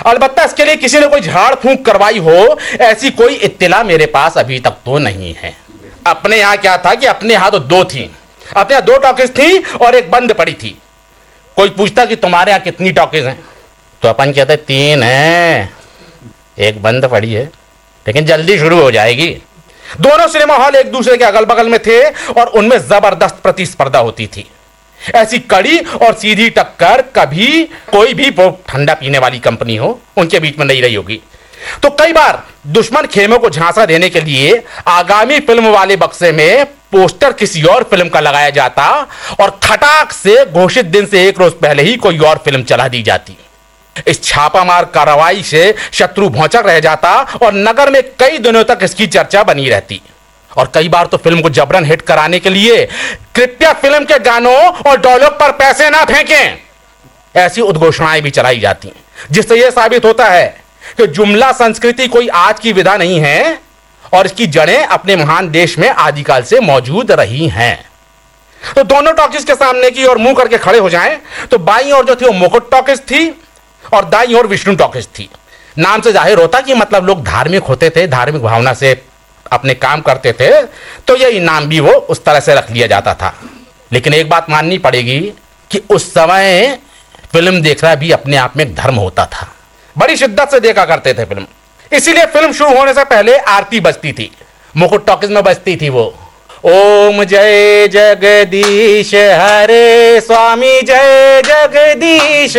अलबत्ता इसके लिए किसी ने कोई झाड़ फूंक करवाई हो, ऐसी कोई इत्तिला मेरे पास अभी तक तो नहीं है। अपने यहाँ क्या था कि अपने यहाँ तो दो थी, अपने यहाँ 2 टॉकीज थी और एक बंद पड़ी थी। कोई पूछता कि तुम्हारे यहाँ कितनी टॉकीज हैं, तो अपन कहते 3 हैं, एक बंद पड़ी है, लेकिन जल्दी शुरू हो जाएगी। दोनों सिनेमा हॉल एक दूसरे के अगल बगल में थे और उनमें जबरदस्त प्रतिस्पर्धा होती थी। ऐसी कड़ी और सीधी टक्कर कभी कोई भी ठंडा पीने वाली कंपनी हो उनके बीच में नहीं रही होगी। तो कई बार दुश्मन खेमों को झांसा देने के लिए आगामी फिल्म वाले बक्से में पोस्टर किसी और फिल्म का लगाया जाता और खटाक से घोषित दिन से 1 रोज पहले ही कोई और फिल्म चला दी जाती। इस छापामार कार्रवाई से शत्रु भौंचक रह जाता और नगर में कई दिनों तक इसकी चर्चा बनी रहती। और कई बार तो फिल्म को जबरन हिट कराने के लिए कृपया फिल्म के गानों और डायलॉग पर पैसे ना फेंकें, ऐसी उद्घोषणाएं भी चलाई जाती, जिससे यह साबित होता है कि जुमला संस्कृति कोई आज की विधा नहीं है और इसकी जड़ें अपने महान देश में आदिकाल से मौजूद रही हैं। तो दोनों टॉकीज के सामने की ओर मुंह करके खड़े हो जाएं तो बाईं ओर जो थी वो मुकुट टॉकीज थी और दाईं ओर विष्णु टॉकीज थी। नाम से जाहिर होता कि मतलब लोग धार्मिक होते थे, धार्मिक भावना से अपने काम करते थे, तो यही नाम भी वो उस तरह से रख लिया जाता था। लेकिन एक बात माननी पड़ेगी कि उस समय फिल्म देखना भी अपने आप में एक धर्म होता था, बड़ी शिद्दत से देखा करते थे फिल्म। इसीलिए फिल्म शुरू होने से पहले आरती बजती थी, मुकुट टॉकीज में बजती थी वो, ओम जय जगदीश हरे, स्वामी जय जगदीश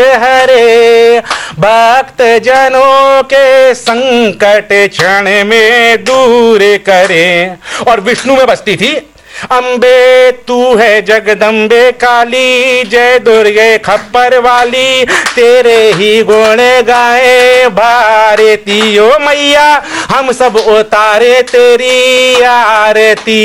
हरे, भक्त जनों के संकट क्षण में दूर करे। और विष्णु में बजती थी, अम्बे तू है जगदम्बे काली, जय दुर्गे खप्पर वाली, तेरे ही गुण गाए भारती ओ मैया, हम सब उतारे तेरी आरती।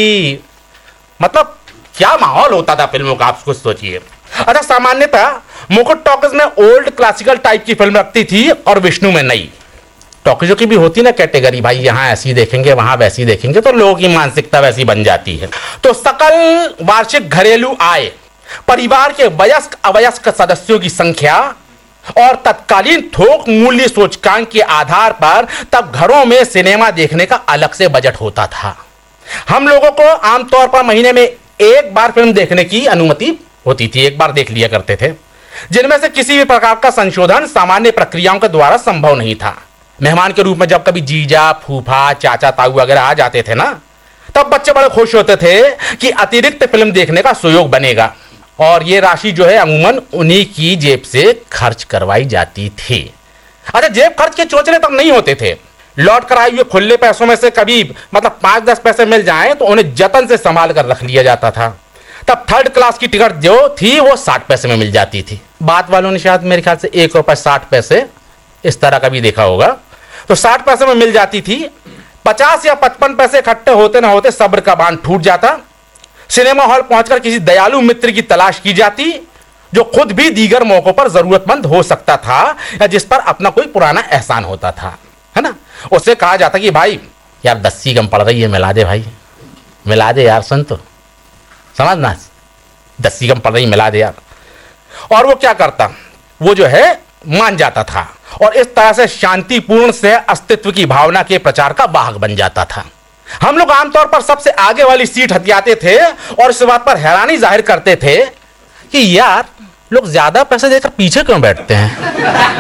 मतलब क्या माहौल होता था फिल्मों का, आप कुछ सोचिए। अच्छा, सामान्यतः मुकुट टॉकीज में ओल्ड क्लासिकल टाइप की फिल्म रखती थी और विष्णु में नई। टॉकीजों की भी होती ना कैटेगरी, भाई यहां ऐसी देखेंगे वहां वैसी देखेंगे, तो लोगों की मानसिकता वैसी बन जाती है। तो सकल वार्षिक घरेलू आय, परिवार के वयस्क अवयस्क सदस्यों की संख्या और तत्कालीन थोक मूल्य सूचकांक के आधार पर तब घरों में सिनेमा देखने का अलग से बजट होता था। हम लोगों को आमतौर पर महीने में 1 बार फिल्म देखने की अनुमति होती थी, 1 बार देख लिया करते थे, जिनमें से किसी भी प्रकार का संशोधन सामान्य प्रक्रियाओं के द्वारा संभव नहीं था। मेहमान के रूप में जब कभी जीजा, फूफा, चाचा, ताऊ वगैरह आ जाते थे ना, तब बच्चे बड़े खुश होते थे कि अतिरिक्त फिल्म देखने का सुयोग बनेगा और ये राशि जो है अमूमन उन्हीं की जेब से खर्च करवाई जाती थी। अच्छा, जेब खर्च के चोचले तक नहीं होते थे, लौट कर आए हुए खुले पैसों में से कभी मतलब 5-10 पैसे मिल जाएं तो उन्हें जतन से संभाल कर रख लिया जाता था। तब 3rd क्लास की टिकट जो थी वो 60 पैसे में मिल जाती थी। बात वालों ने शायद मेरे ख्याल से 1 रुपए 60 पैसे इस तरह का भी देखा होगा। तो 60 पैसे में मिल जाती थी। 50 या 55 पैसे इकट्ठे होते ना होते सब्र का बांध टूट जाता। सिनेमा हॉल पहुंचकर किसी दयालु मित्र की तलाश की जाती जो खुद भी दीगर मौकों पर जरूरतमंद हो सकता था या जिस पर अपना कोई पुराना एहसान होता था, है ना। उससे कहा जाता कि भाई यार 10 कम पड़ रही है, मिला दे भाई, मिला दे यार संत, समझना 10 कम पड़ रही, मिला दे यार। और वो क्या करता, वो जो है मान जाता था और इस तरह से शांतिपूर्ण से अस्तित्व की भावना के प्रचार का वाहक बन जाता था। हम लोग आमतौर पर सबसे आगे वाली सीट हथियाते थे और इस बात पर हैरानी जाहिर करते थे कि यार लोग ज्यादा पैसे देकर पीछे क्यों बैठते हैं।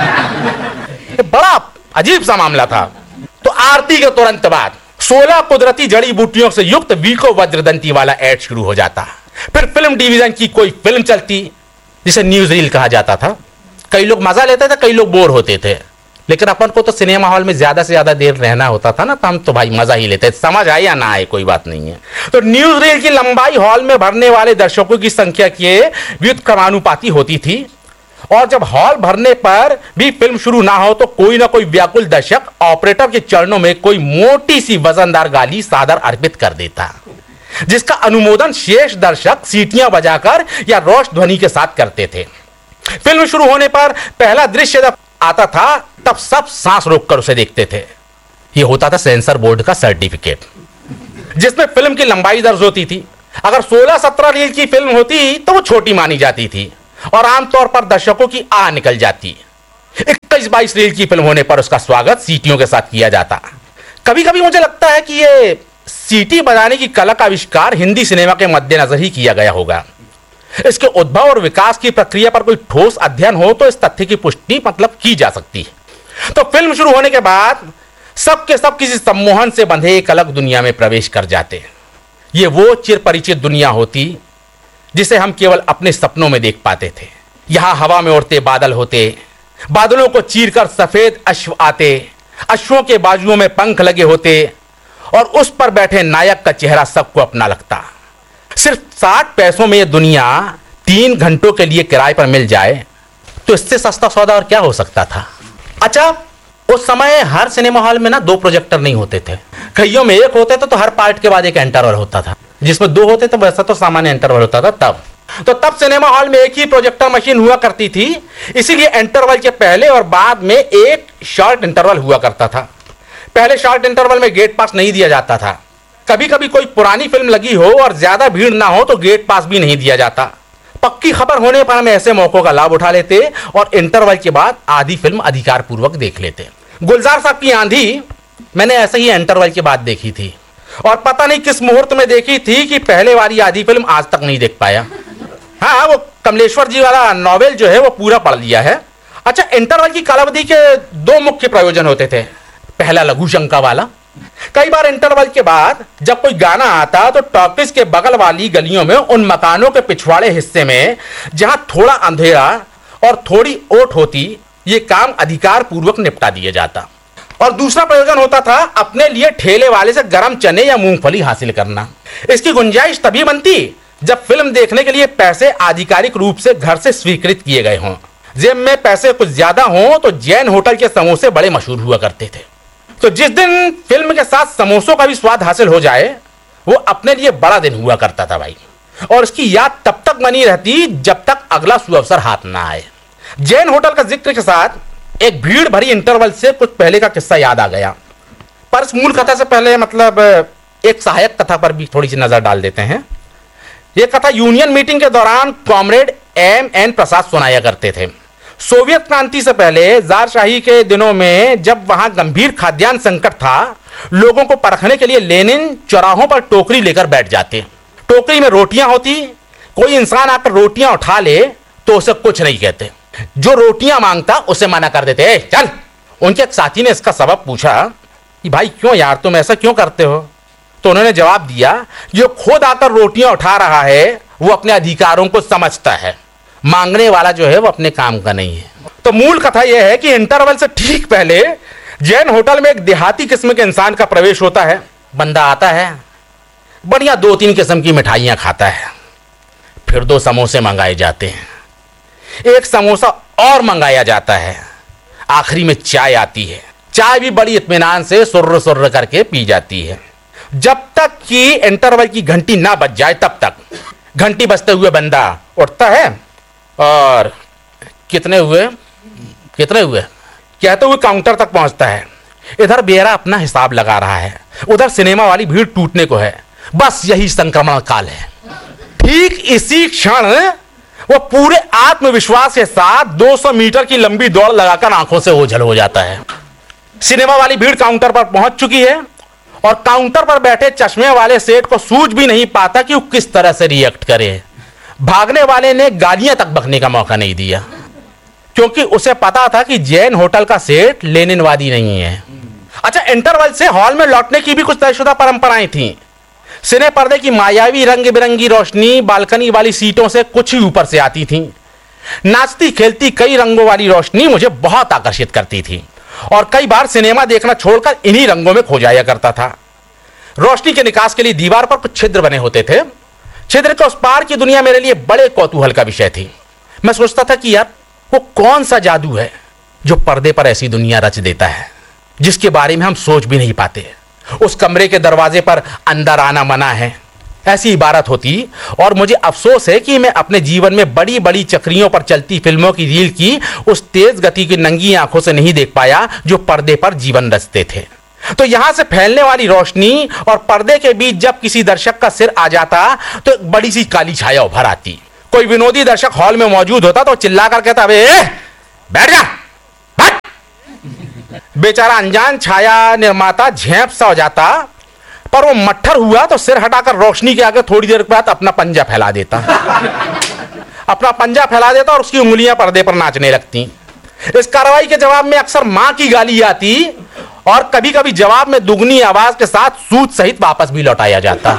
बड़ा अजीब सा मामला था। तो आरती के तुरंत बाद 16 कुदरती जड़ी बूटियों से युक्त वीको वज्रदंती वाला एड शुरू हो जाता। फिर फिल्म डिवीजन की कोई फिल्म चलती जिसे न्यूज रील कहा जाता था। कई लोग मजा लेते थे, कई लोग बोर होते थे, लेकिन अपन को तो सिनेमा हॉल में ज्यादा से ज्यादा देर रहना होता था ना, तो हम तो भाई मजा ही लेते थे, समझ आए या ना आए कोई बात नहीं है। तो न्यूज रील की लंबाई हॉल में भरने वाले दर्शकों की संख्या के व्युत्क्रमानुपाती होती थी और जब हॉल भरने पर भी फिल्म शुरू ना हो तो कोई ना कोई व्याकुल दर्शक ऑपरेटर के चरणों में कोई मोटी सी वजनदार गाली सादर अर्पित कर देता, जिसका अनुमोदन शेष दर्शक सीटियां बजाकर या रोष ध्वनि के साथ करते थे। फिल्म शुरू होने पर पहला दृश्य जब आता था तब सब सांस रोककर उसे देखते थे। यह होता था सेंसर बोर्ड का सर्टिफिकेट, जिसमें फिल्म की लंबाई दर्ज होती थी। अगर 16-17 रील की फिल्म होती तो वो छोटी मानी जाती थी और आमतौर पर दर्शकों की आह निकल जाती। 21-22 रील की फिल्म होने पर उसका स्वागत सीटियों के साथ किया जाता। कभी कभी मुझे लगता है कि ये सीटी बजाने की कला का आविष्कार हिंदी सिनेमा के मद्देनजर ही किया गया होगा। इसके उद्भव और विकास की प्रक्रिया पर कोई ठोस अध्ययन हो तो इस तथ्य की पुष्टि की जा सकती है। तो फिल्म शुरू होने के बाद सब के सब किसी सम्मोहन से बंधे एक अलग दुनिया में प्रवेश कर जाते। ये वो चिर परिचित दुनिया होती जिसे हम केवल अपने सपनों में देख पाते थे। यहां हवा में उड़ते बादल होते, बादलों को चीरकर सफेद अश्व आते, अश्वों के बाजुओं में पंख लगे होते और उस पर बैठे नायक का चेहरा सबको अपना लगता। सिर्फ 60 पैसों में यह दुनिया 3 घंटों के लिए किराए पर मिल जाए तो इससे सस्ता सौदा और क्या हो सकता था। अच्छा, उस समय हर सिनेमा हॉल में ना 2 प्रोजेक्टर नहीं होते थे, कईयों में 1 होते थे, तो हर पार्ट के बाद एक इंटरवल होता था। जिसमें 2 होते थे वैसा तो सामान्य इंटरवल होता था। तब सिनेमा हॉल में एक ही प्रोजेक्टर मशीन हुआ करती थी, इसीलिए इंटरवल के पहले और बाद में एक शॉर्ट इंटरवल हुआ करता था। पहले शॉर्ट इंटरवल में गेट पास नहीं दिया जाता था। कभी कभी कोई पुरानी फिल्म लगी हो और ज्यादा भीड़ ना हो तो गेट पास भी नहीं दिया जाता। पक्की खबर होने पर हम ऐसे मौकों का लाभ उठा लेते और इंटरवल के बाद आधी फिल्म अधिकार पूर्वक देख लेते। गुलजार साहब की आंधी मैंने ऐसे ही इंटरवल के बाद देखी थी और पता नहीं किस मुहूर्त में देखी थी कि पहले वाली आधी फिल्म आज तक नहीं देख पाया। हाँ, वो कमलेश्वर जी वाला नॉवेल जो है वो पूरा पढ़ लिया है। अच्छा, इंटरवल की कालावधि के 2 मुख्य प्रयोजन होते थे। पहला लघु शंका वाला, कई बार इंटरवल के बाद जब कोई गाना आता तो टॉकीज के बगल वाली गलियों में उन मकानों के पिछवाड़े हिस्से में जहां थोड़ा अंधेरा और थोड़ी ओट होती, ये काम अधिकार पूर्वक निपटा दिया जाता। और दूसरा प्रयोजन होता था अपने लिए ठेले वाले से गरम चने या मूंगफली हासिल करना। इसकी गुंजाइश तभी बनती जब फिल्म देखने के लिए पैसे आधिकारिक रूप से घर से स्वीकृत किए गए हों। जेब में पैसे कुछ ज्यादा हों तो जैन होटल के समोसे बड़े मशहूर हुआ करते थे। तो जिस दिन फिल्म के साथ समोसों का भी स्वाद हासिल हो जाए वो अपने लिए बड़ा दिन हुआ करता था भाई। और इसकी याद तब तक बनी रहती जब तक अगला सुअवसर हाथ ना आए। जैन होटल का जिक्र के साथ एक भीड़ भरी इंटरवल से कुछ पहले का किस्सा याद आ गया। पर इस मूल कथा से पहले एक सहायक कथा पर भी थोड़ी सी नजर डाल देते हैं। यह कथा यूनियन मीटिंग के दौरान कॉमरेड M.N. प्रसाद सुनाया करते थे। सोवियत क्रांति से पहले जारशाही के दिनों में जब वहां गंभीर खाद्यान्न संकट था, लोगों को परखने के लिए लेनिन चौराहों पर टोकरी लेकर बैठ जाते। टोकरी में रोटियां होती, कोई इंसान आकर रोटियां उठा ले तो उसे कुछ नहीं कहते, जो रोटियां मांगता उसे मना कर देते। चल। उनके एक साथी ने इसका सबब पूछा कि भाई क्यों यार, तुम ऐसा क्यों करते हो? तो उन्होंने जवाब दिया, जो खुद आकर रोटियां उठा रहा है वो अपने अधिकारों को समझता है, मांगने वाला जो है वो अपने काम का नहीं है। तो मूल कथा यह है कि इंटरवल से ठीक पहले जैन होटल में एक देहाती किस्म के इंसान का प्रवेश होता है। बंदा आता है, बढ़िया 2-3 किस्म की मिठाइयां खाता है, फिर 2 समोसे मंगाए जाते हैं, एक समोसा और मंगाया जाता है, आखिरी में चाय आती है। चाय भी बड़ी इत्मीनान से सुर्र सुर्र करके पी जाती है, जब तक कि इंटरवल की घंटी ना बज जाए तब तक। घंटी बजते हुए बंदा उठता है और कितने हुए कहते हुए काउंटर तक पहुंचता है। इधर बेरा अपना हिसाब लगा रहा है, उधर सिनेमा वाली भीड़ टूटने को है। बस यही संक्रमण काल है। ठीक इसी क्षण वो पूरे आत्मविश्वास के साथ 200 मीटर की लंबी दौड़ लगाकर आंखों से ओझल हो जाता है। सिनेमा वाली भीड़ काउंटर पर पहुंच चुकी है और काउंटर पर बैठे चश्मे वाले सेठ को सूझ भी नहीं पाता कि वो किस तरह से रिएक्ट करे। भागने वाले ने गालियां तक बकने का मौका नहीं दिया, क्योंकि उसे पता था कि जैन होटल का सेठ लेनिनवादी नहीं है। अच्छा, इंटरवल से हॉल में लौटने की भी कुछ तयशुदा परंपराएं थीं। सिने पर्दे की मायावी रंग बिरंगी रोशनी बालकनी वाली सीटों से कुछ ही ऊपर से आती थी। नाचती खेलती कई रंगों वाली रोशनी मुझे बहुत आकर्षित करती थी और कई बार सिनेमा देखना छोड़कर इन्हीं रंगों में खो जाया करता था। रोशनी के निकास के लिए दीवार पर कुछ छिद्र बने होते थे। छिद्र के उस पार की दुनिया मेरे लिए बड़े कौतूहल का विषय थी। मैं सोचता था कि यार वो कौन सा जादू है जो पर्दे पर ऐसी दुनिया रच देता है जिसके बारे में हम सोच भी नहीं पाते। उस कमरे के दरवाजे पर अंदर आना मना है, ऐसी इबारत होती। और मुझे अफसोस है कि मैं अपने जीवन में बड़ी बड़ी चक्रियों पर चलती फिल्मों की रील की उस तेज गति की नंगी आंखों से नहीं देख पाया जो पर्दे पर जीवन रचते थे। तो यहां से फैलने वाली रोशनी और पर्दे के बीच जब किसी दर्शक का सिर आ जाता तो एक बड़ी सी काली छाया उभर आती। कोई विनोदी दर्शक हॉल में मौजूद होता तो चिल्लाकर कहता, अबे बैठ जा, बेचारा अनजान छाया निर्माता झेप सा हो जाता, पर वो मट्ठर हुआ तो सिर हटाकर रोशनी के आगे थोड़ी देर बाद अपना पंजा फैला देता और उसकी उंगलियां पर्दे पर नाचने लगती। इस कार्रवाई के जवाब में अक्सर मां की गाली आती और कभी कभी जवाब में दुगनी आवाज के साथ सूद सहित वापस भी लौटाया जाता।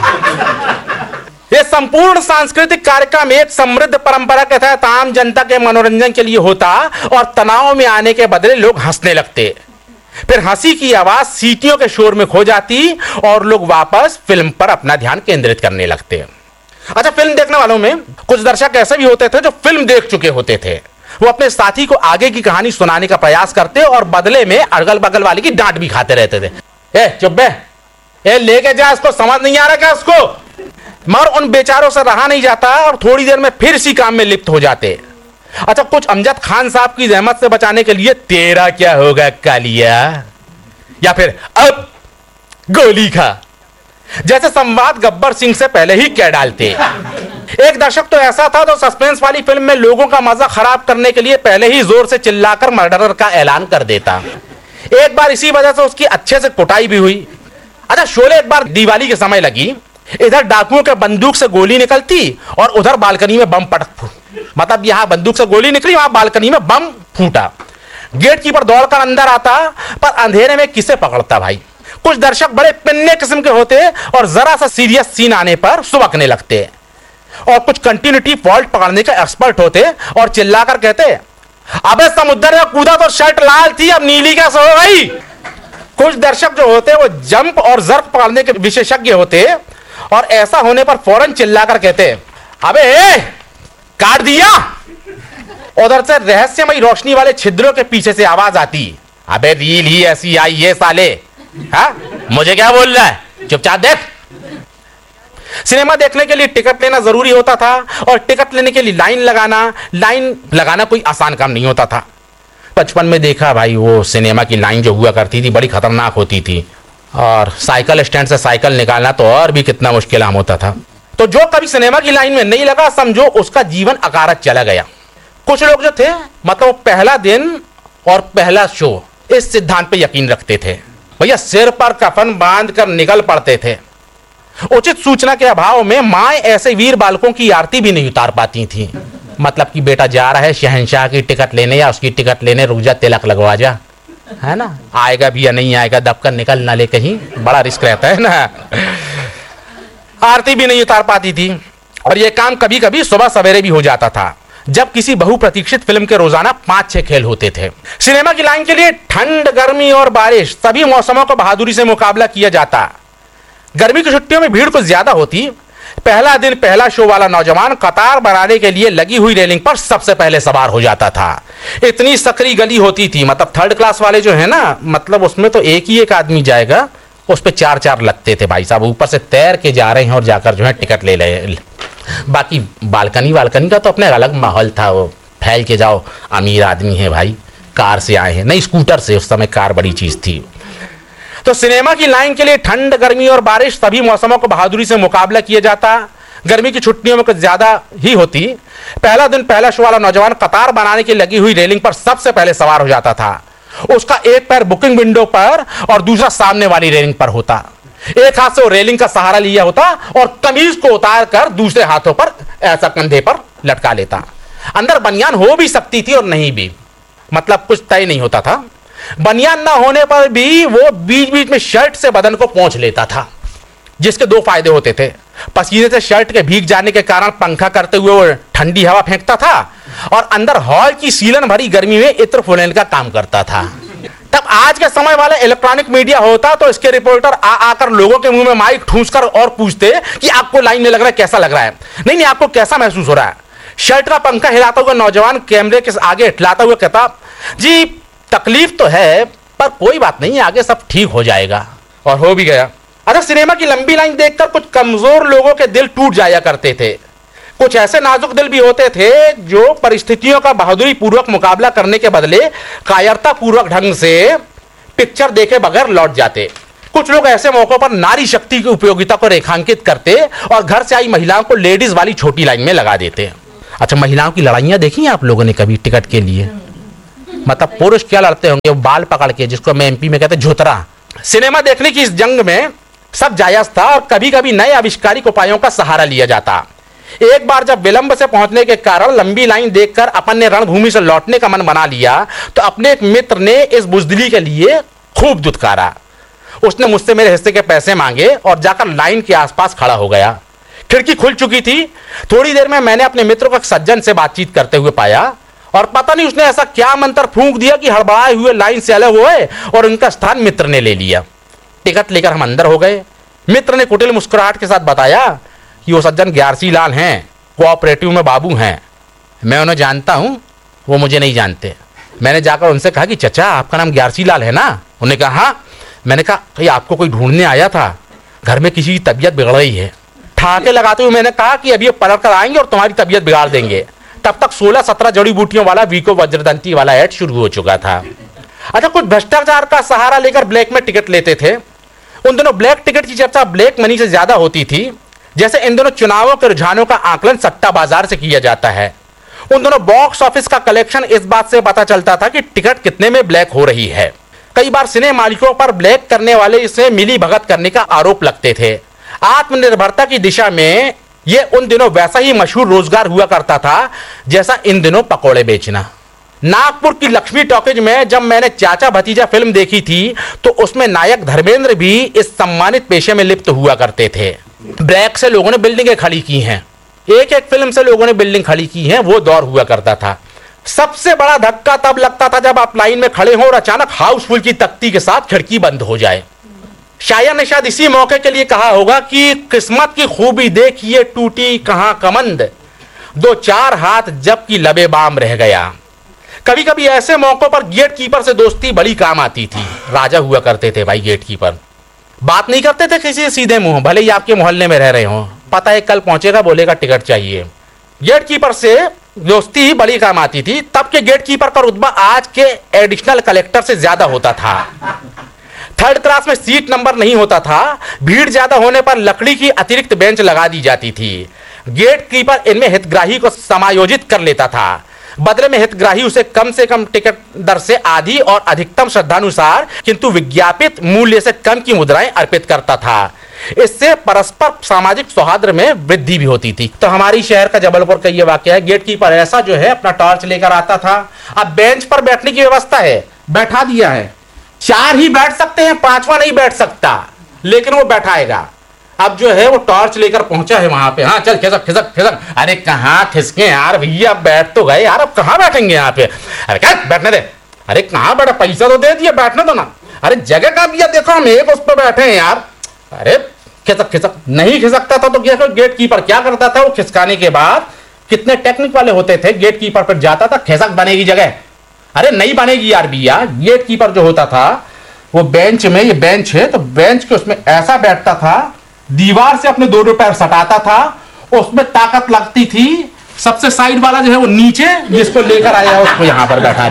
यह संपूर्ण सांस्कृतिक कार्यक्रम एक समृद्ध परंपरा के तहत आम जनता के मनोरंजन के लिए होता और तनाव में आने के बदले लोग हंसने लगते। फिर हंसी की आवाज सीटियों के शोर में खो जाती और लोग वापस फिल्म पर अपना ध्यान केंद्रित करने लगते। अच्छा, फिल्म देखने वालों में कुछ दर्शक ऐसे भी होते थे जो फिल्म देख चुके होते थे। वो अपने साथी को आगे की कहानी सुनाने का प्रयास करते और बदले में अगल बगल वाले की डांट भी खाते रहते थे। ए चुप बे, ए लेके जा इसको, समझ नहीं आ रहा क्या उसको। मगर उन बेचारों से रहा नहीं जाता और थोड़ी देर में फिर इसी काम में लिप्त हो जाते। अच्छा, कुछ अमजद खान साहब की जहमत से बचाने के लिए तेरा क्या होगा कालिया, या फिर अब गोली खा जैसे संवाद गब्बर सिंह से पहले ही कह डालते। एक दर्शक तो ऐसा था जो सस्पेंस वाली फिल्म में लोगों का मजा खराब करने के लिए पहले ही जोर से चिल्लाकर मर्डरर का ऐलान कर देता। एक बार इसी वजह से उसकी अच्छे से कुटाई भी हुई। अच्छा, शोले एक बार दिवाली के समय लगी, इधर डाकुओं के बंदूक से गोली निकलती और उधर बालकनी में बम पटक, मतलब यहां बंदूक से गोली निकली, वहां बालकनी में बम फूटा। गेट कीपर दौड़कर अंदर आता, पर अंधेरे में किसे पकड़ता भाई। कुछ दर्शक बड़े पिन्ने किस्म के होते और जरा सा सीरियस सीन आने पर सुबकने लगते, और कुछ कंटिन्यूटी फॉल्ट पकड़ने के एक्सपर्ट होते और चिल्लाकर कहते, अबे समुद्र में कूदा तो शर्ट लाल थी, अब नीली कैसे हो गई। कुछ दर्शक जो होते वो जंप और जर्क पकड़ने के विशेषज्ञ होते और ऐसा होने पर फौरन चिल्लाकर कहते, अबे काट दिया। उधर से रहस्यमयी रोशनी वाले छिद्रों के पीछे से आवाज आती, अबे रील ही ऐसी आई है साले, हाँ मुझे क्या बोल रहा है, चुपचाप देख। सिनेमा देखने के लिए टिकट लेना जरूरी होता था और टिकट लेने के लिए लाइन लगाना कोई आसान काम नहीं होता था। बचपन में देखा भाई, वो सिनेमा की लाइन जो हुआ करती थी बड़ी खतरनाक होती थी, और साइकिल स्टैंड से साइकिल निकालना तो और भी कितना मुश्किल काम होता था। तो जो कभी सिनेमा की लाइन में नहीं लगा, समझो उसका जीवन अकारक चला गया। कुछ लोग जो थे, मतलब पहला दिन और पहला शो, इस सिद्धांत पे यकीन रखते थे। भैया सिर पर कफन बांध कर निकल पड़ते थे। उचित सूचना के अभाव में मां ऐसे वीर बालकों की आरती भी नहीं उतार पाती थी। मतलब कि बेटा जा रहा है शहंशाह की टिकट लेने या उसकी टिकट लेने, रुक जा, तिलक लगवा जा, है ना, आएगा भी या नहीं आएगा, दबकर निकल ना ले कहीं, बड़ा रिस्क रहता है ना। आरती भी नहीं उतार पाती थी और यह काम कभी कभी सुबह सवेरे भी हो जाता था, जब किसी बहुप्रतीक्षित फिल्म के रोजाना 5-6 खेल होते थे। सिनेमा की लाइन के लिए ठंड, गर्मी और बारिश सभी मौसमों को बहादुरी से मुकाबला किया जाता। गर्मी की छुट्टियों में भीड़ कुछ ज्यादा होती। पहला दिन पहला शो वाला नौजवान कतार बनाने के लिए लगी हुई रेलिंग पर सबसे पहले सवार हो जाता था। इतनी सकरी गली होती थी, मतलब थर्ड क्लास वाले जो है ना, मतलब उसमें तो एक ही एक आदमी जाएगा, उस पे 4-4 लगते थे भाई साहब, ऊपर से तैर के जा रहे हैं और जाकर जो है टिकट ले ले। बाकी बालकनी का तो अपने अलग माहौल था, वो फैल के जाओ, अमीर आदमी है भाई, कार से आए हैं, नहीं स्कूटर से, उस समय कार बड़ी चीज थी। तो सिनेमा की लाइन के लिए ठंड, गर्मी और बारिश सभी मौसमों को बहादुरी से मुकाबला किया जाता। गर्मी की छुट्टियों में कुछ ज्यादा ही होती। पहला दिन पहला शो वाला नौजवान कतार बनाने की लगी हुई रेलिंग पर सबसे पहले सवार हो जाता था। उसका एक पैर बुकिंग विंडो पर और दूसरा सामने वाली रेलिंग पर होता। एक हाथ से वो रेलिंग का सहारा लिया होता और कमीज को उतार कर दूसरे हाथों पर ऐसा कंधे पर लटका लेता। अंदर बनियान हो भी सकती थी और नहीं भी, मतलब कुछ तय नहीं होता था। बनियान ना होने पर भी वो बीच बीच में शर्ट से बदन को पोंछ लेता था, जिसके 2 फायदे होते थे। पसीने से शर्ट के भीग जाने के कारण पंखा करते हुए वो ठंडी हवा फेंकता था और अंदर हॉल की सीलन भरी गर्मी में इत्र फुलाने का काम करता था। तब आज के समय वाला इलेक्ट्रॉनिक मीडिया होता तो इसके रिपोर्टर आकर लोगों के मुंह में माइक ठूंसकर और पूछते कि आपको लाइन में लग रहा है, कैसा लग रहा है, नहीं आपको कैसा महसूस हो रहा है। शर्ट का पंखा हिलाता हुआ नौजवान कैमरे के आगे हिलाता हुआ कहता, जी तकलीफ तो है पर कोई बात नहीं, आगे सब ठीक हो जाएगा, और हो भी गया। अच्छा, सिनेमा की लंबी लाइन देखकर कुछ कमजोर लोगों के दिल टूट जाया करते थे। कुछ ऐसे नाजुक दिल भी होते थे जो परिस्थितियों का बहादुरी पूर्वक मुकाबला करने के बदले कायरता पूर्वक ढंग से पिक्चर देखे बगैर लौट जाते। कुछ लोग ऐसे मौकों पर नारी शक्ति की उपयोगिता को रेखांकित करते और घर से आई महिलाओं को लेडीज वाली छोटी लाइन में लगा देते। अच्छा, महिलाओं की लड़ाइयां देखी आप लोगों ने कभी टिकट के लिए? मतलब पुरुष क्या लड़ते होंगे, वो बाल पकड़ के, जिसको मैं एमपी में कहते हैं झोतरा। सिनेमा देखने की इस जंग में सब जायज था और कभी कभी नए आविष्कारिक उपायों का सहारा लिया जाता। एक बार जब विलंब से पहुंचने के कारण लंबी लाइन देखकर अपन ने रणभूमि से लौटने का मन बना लिया तो अपने एक मित्र ने इस बुजदिली के लिए खूब दुत्कारा। उसने मुझसे मेरे हिस्से के पैसे मांगे और जाकर लाइन के आसपास खड़ा हो गया। खिड़की खुल चुकी थी। थोड़ी देर में मैंने अपने मित्र को एक सज्जन से बातचीत करते हुए पाया और पता नहीं उसने ऐसा क्या मंत्र फूंक दिया कि हड़बड़ाए हुए लाइन से अलग हुए और उनका स्थान मित्र ने ले लिया। टिकट लेकर हम अंदर हो गए। मित्र ने कुटिल मुस्कुराहट के साथ बताया कि वो सज्जन ग्यारसी लाल हैं, कोऑपरेटिव में बाबू हैं। मैं उन्हें जानता हूं, वो मुझे नहीं जानते। मैंने जाकर उनसे कहा कि चचा आपका नाम ग्यारसी लाल है ना? उन्होंने कहा हाँ। मैंने कहा कि आपको कोई ढूंढने आया था, घर में किसी की तबीयत बिगड़ रही है। ठाके लगाते हुए मैंने कहा कि अभी ये पलट कर आएंगे और तुम्हारी तबीयत बिगाड़ देंगे। तब तक 16-17 जड़ी बूटियों वाला वीको वज्रदंती वाला ऐड शुरू हो चुका था। अच्छा, कुछ भ्रष्टाचार का सहारा लेकर ब्लैक में टिकट लेते थे। उन दिनों ब्लैक टिकट की चर्चा ब्लैक मनी से ज्यादा होती थी, जैसे इन दिनों चुनावों के रुझानों का आकलन सट्टा बाजार से किया जाता है। उन दिनों बॉक्स ऑफिस का कलेक्शन इस बात से पता चलता था कि टिकट कितने में ब्लैक हो रही है। कई बार सिने मालिकों पर ब्लैक करने वाले इसे मिली भगत करने का आरोप लगते थे। आत्मनिर्भरता की दिशा में ये उन दिनों वैसा ही मशहूर रोजगार हुआ करता था जैसा इन दिनों पकोड़े बेचना। नागपुर की लक्ष्मी टॉकीज में जब मैंने चाचा भतीजा फिल्म देखी थी तो उसमें नायक धर्मेंद्र भी इस सम्मानित पेशे में लिप्त हुआ करते थे। ब्लैक से लोगों ने बिल्डिंगें खड़ी की हैं, एक एक फिल्म से लोगों ने बिल्डिंग खड़ी की है, वो दौर हुआ करता था। सबसे बड़ा धक्का तब लगता था जब आप लाइन में खड़े हो और अचानक हाउसफुल की तख्ती के साथ खिड़की बंद हो जाए। शायर ने शायद इसी मौके के लिए कहा होगा कि किस्मत की खूबी देखिए टूटी कहां कमंद, 2-4 हाथ जबकि लबे बाम रह गया। कभी कभी ऐसे मौकों पर गेट कीपर से दोस्ती बड़ी काम आती थी। राजा हुआ करते थे भाई गेट कीपर, बात नहीं करते थे किसी से सीधे मुंह, भले ही आपके मोहल्ले में रह रहे हो। पता है कल पहुंचेगा, बोलेगा टिकट चाहिए। गेट कीपर से दोस्ती ही बड़ी काम आती थी। तब के गेट कीपर का रुतबा आज के एडिशनल कलेक्टर से ज्यादा होता था। 3rd क्लास में सीट नंबर नहीं होता था। भीड़ ज्यादा होने पर लकड़ी की अतिरिक्त बेंच लगा दी जाती थी। गेट कीपर इनमें हितग्राही को समायोजित कर लेता था। बदले में हितग्राही उसे कम से कम टिकट दर से आधी और अधिकतम श्रद्धानुसार किंतु विज्ञापित मूल्य से कम की मुद्राएं अर्पित करता था। इससे परस्पर सामाजिक सौहार्द में वृद्धि भी होती थी। तो हमारी शहर का जबलपुर का ये वाकया है। गेट कीपर ऐसा जो है अपना टॉर्च लेकर आता था। अब बेंच पर बैठने की व्यवस्था है, बैठा दिया है। 4 ही बैठ सकते हैं, 5वां नहीं बैठ सकता, लेकिन वो बैठाएगा। अब जो है वो टॉर्च लेकर पहुंचा है वहां पे। हाँ चल खिसक खिसक खिसक। अरे कहाँ खिसके यार भैया, बैठ तो गए यार, अब कहाँ बैठेंगे यहाँ पे? अरे क्या बैठने दे। अरे कहाँ बैठा, पैसा तो दे दिया, बैठने दो ना। अरे जगह का भैया देखो, हम एक उस पर बैठे हैं यार। अरे खिसक खिसक। नहीं खिसकता था तो गेट कीपर क्या करता था, वो खिसकाने के बाद कितने टेक्निक वाले होते थे, गेट कीपर पर जाता था, खिसक बनेगी जगह। अरे नहीं बनेगी यार भैया। गेट कीपर जो होता था वो बेंच में, ये बेंच है तो बेंच के उसमें ऐसा बैठता था, दीवार से अपने 2 पैर सटाता था, उसमें ताकत लगती थी। सबसे साइड वाला जो है वो नीचे, जिसको लेकर आया उसको यहां पर बैठा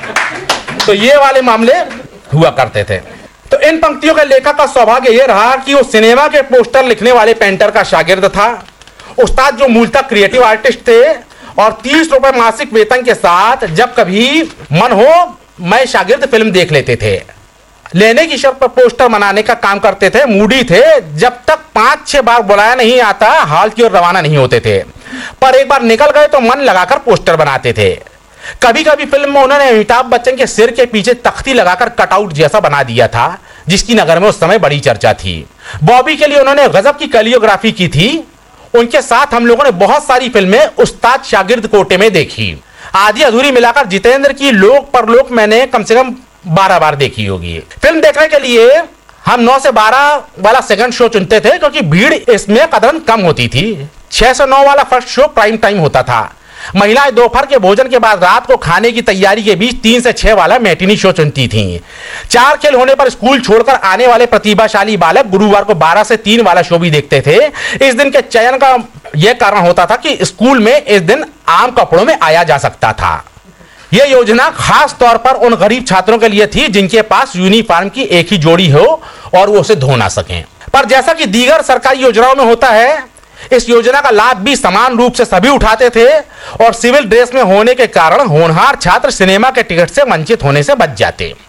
दिया। तो ये वाले मामले हुआ करते थे। तो इन पंक्तियों के लेखक का सौभाग्य यह रहा कि वो सिनेमा के पोस्टर लिखने वाले पेंटर का शागिर्द था। उस्ताद जो मूलतः क्रिएटिव आर्टिस्ट थे और 30 रुपए मासिक वेतन के साथ जब कभी मन हो मैं शागिर्द फिल्म देख लेते थे। लेने की शर्त पर पोस्टर बनाने का काम करते थे। मूडी थे, जब तक 5-6 बार बुलाया नहीं आता हाल की ओर रवाना नहीं होते थे। पर एक बार निकल गए तो मन लगाकर पोस्टर बनाते थे। कभी कभी फिल्म में उन्होंने अमिताभ बच्चन के सिर के पीछे तख्ती लगाकर कटआउट जैसा बना दिया था, जिसकी नगर में उस समय बड़ी चर्चा थी। बॉबी के लिए उन्होंने गजब की कोरियोग्राफी की थी। उनके साथ हम लोगों ने बहुत सारी फिल्में उस्ताद शागिर्द कोटे में देखी। आधी अधूरी मिलाकर जितेंद्र की लोक परलोक मैंने कम से कम 12 बार देखी होगी। फिल्म देखने के लिए हम 9 से 12 वाला सेकंड शो चुनते थे, क्योंकि भीड़ इसमें कदरन कम होती थी। 6 से 9 वाला फर्स्ट शो प्राइम टाइम होता था। महिलाएं दोपहर के भोजन के बाद रात को खाने की तैयारी के बीच 3 से 6 वाला मैटिनी शो चुनती थीं। 4 खेल होने पर स्कूल छोड़कर आने वाले प्रतिभाशाली बालक गुरुवार को 12 से 3 वाला शो भी देखते थे। इस दिन के चयन का यह कारण होता था कि स्कूल में इस दिन आम कपड़ों में आया जा सकता था। यह योजना खास तौर पर उन गरीब छात्रों के लिए थी जिनके पास यूनिफॉर्म की एक ही जोड़ी हो और वो उसे धो ना सकें। पर जैसा कि दीगर सरकारी योजनाओं में होता है, इस योजना का लाभ भी समान रूप से सभी उठाते थे और सिविल ड्रेस में होने के कारण होनहार छात्र सिनेमा के टिकट से वंचित होने से बच जाते।